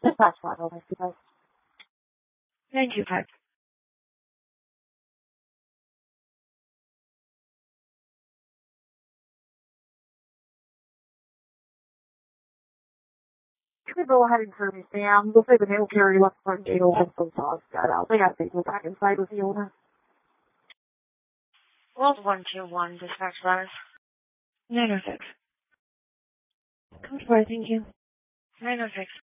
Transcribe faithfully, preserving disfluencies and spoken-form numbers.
Dispatch one, over, because nine two five. you can go ahead and turn me down. Looks like the mail carrier left the front gate open, so Toss got out. They got to go back inside with the owner. World one two one, dispatch letters. nine oh six. Come for it, thank you. nine oh six.